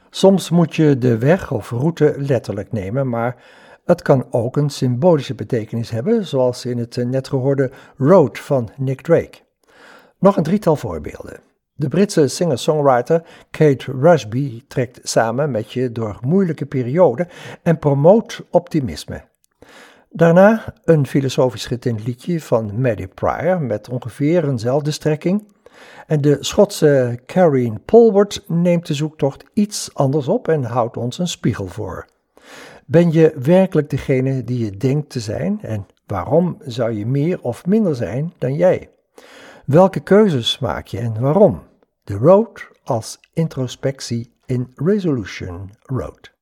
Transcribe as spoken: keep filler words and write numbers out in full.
Soms moet je de weg of route letterlijk nemen, maar het kan ook een symbolische betekenis hebben, zoals in het net gehoorde Road van Nick Drake. Nog een drietal voorbeelden. De Britse singer-songwriter Kate Rusby trekt samen met je door moeilijke perioden en promoot optimisme. Daarna een filosofisch getint liedje van Maddie Pryor met ongeveer eenzelfde strekking. En de Schotse Careen Polwart neemt de zoektocht iets anders op en houdt ons een spiegel voor. Ben je werkelijk degene die je denkt te zijn en waarom zou je meer of minder zijn dan jij? Welke keuzes maak je en waarom? The Road als introspectie in Resolution Road.